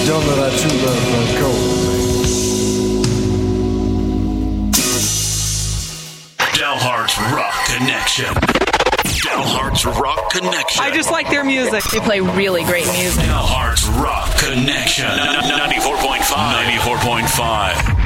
don't let our true love run cold. Dalhart's Rock Connection. Dalhart's Rock Connection. I just like their music. They play really great music. Dalhart's Rock Connection. 94.5. 94.5.